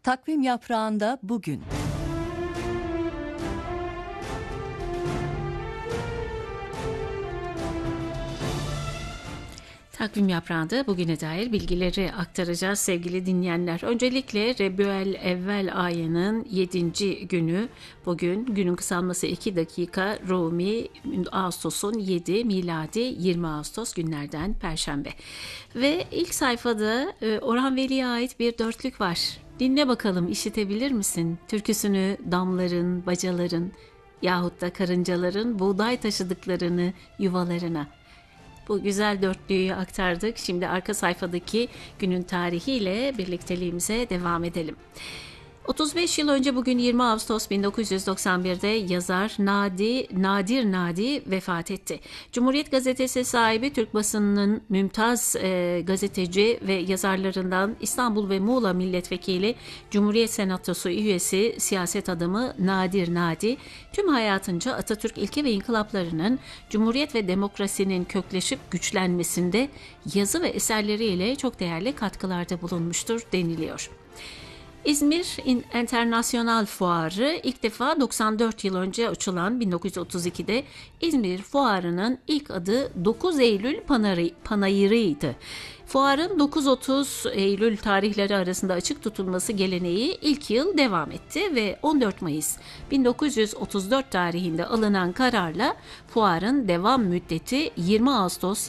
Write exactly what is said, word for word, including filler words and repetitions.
Takvim yaprağında bugün. Takvim yaprağında bugüne dair bilgileri aktaracağız sevgili dinleyenler. Öncelikle Rebüel Evvel ayının yedinci günü. Bugün günün kısalması iki dakika. Rumi Ağustos'un yedi, miladi yirmi Ağustos günlerden Perşembe. Ve ilk sayfada Orhan Veli'ye ait bir dörtlük var. Dinle bakalım, işitebilir misin? Türküsünü damların, bacaların yahut da karıncaların buğday taşıdıklarını yuvalarına. Bu güzel dörtlüğü aktardık. Şimdi arka sayfadaki günün tarihiyle birlikteliğimize devam edelim. otuz beş yıl önce bugün yirmi Ağustos bin dokuz yüz doksan bir'de yazar Nadi, Nadir Nadi vefat etti. Cumhuriyet Gazetesi sahibi, Türk basınının mümtaz e, gazeteci ve yazarlarından, İstanbul ve Muğla milletvekili, Cumhuriyet Senatosu üyesi, siyaset adamı Nadir Nadi, tüm hayatınca Atatürk ilke ve inkılaplarının, Cumhuriyet ve demokrasinin kökleşip güçlenmesinde yazı ve eserleriyle çok değerli katkılarda bulunmuştur deniliyor. İzmir Enternasyonal Fuarı ilk defa doksan dört yıl önce açılan bin dokuz yüz otuz iki'de İzmir Fuarı'nın ilk adı dokuz Eylül Panayırı'ydı. Fuarın dokuz otuz Eylül tarihleri arasında açık tutulması geleneği ilk yıl devam etti ve on dört Mayıs bin dokuz yüz otuz dört tarihinde alınan kararla fuarın devam müddeti yirmi Ağustos